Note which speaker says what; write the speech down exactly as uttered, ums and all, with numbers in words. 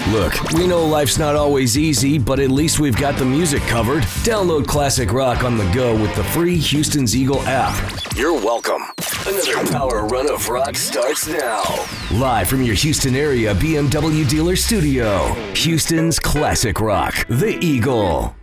Speaker 1: Look, we know life's not always easy, but at least we've got the music covered. Download classic rock on the go with the free Houston's Eagle app. You're welcome. Another power run of rock starts now. Live from your Houston area B M W dealer studio, Houston's Classic Rock, the Eagle.